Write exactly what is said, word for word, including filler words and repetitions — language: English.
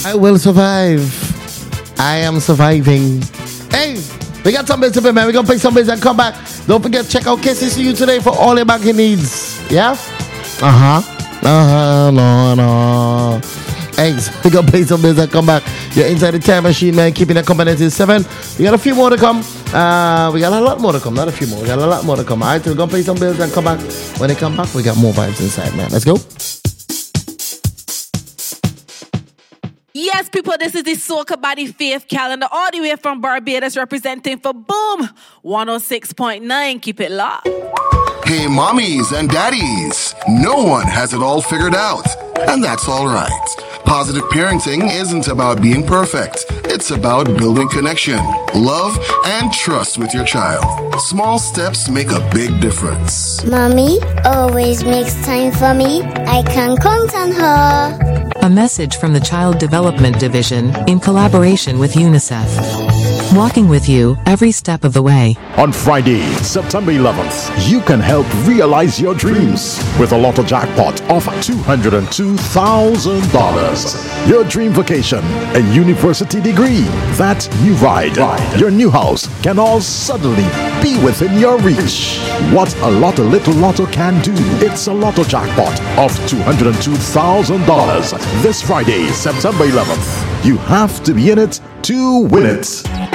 I will survive. I am surviving. Hey, we got some bits of it, man. We're going to pay some bits and come back. Don't forget, check out K C C U today for all your banking needs. Yeah? Uh-huh. Uh-huh. No, no. Hey, we're going to pay some bills and come back. You're inside the time machine, man. Keeping the company till seven. We got a few more to come. Uh, we got a lot more to come. Not a few more. We got a lot more to come. All right, so we're going to pay some bills and come back. When they come back, we got more vibes inside, man. Let's go. Yes, people, this is the Soca Body Faith calendar all the way from Barbados representing for Boom one oh six point nine. Keep it locked. Hey, mommies and daddies, no one has it all figured out, and that's all right. Positive parenting isn't about being perfect. It's about building connection, love, and trust with your child. Small steps make a big difference. Mommy always makes time for me. I can count on her. A message from the Child Development Division in collaboration with UNICEF. Walking with you every step of the way. On Friday, September eleventh, you can help realize your dreams with a lotto jackpot of two hundred two thousand dollars. Your dream vacation, a university degree, that new ride, your new house can all suddenly be within your reach. What a Lotto Little Lotto can do. It's a lotto jackpot of two hundred two thousand dollars this Friday, September eleventh. You have to be in it to win it.